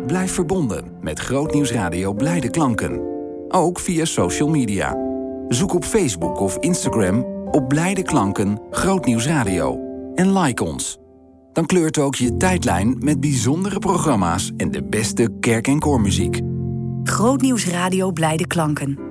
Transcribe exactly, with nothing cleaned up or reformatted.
Blijf verbonden met Grootnieuws Radio Blijde Klanken. Ook via social media. Zoek op Facebook of Instagram op Blijde Klanken Grootnieuws Radio. En like ons. Dan kleurt ook je tijdlijn met bijzondere programma's en de beste kerk- en koormuziek. Grootnieuws Radio Blijde Klanken.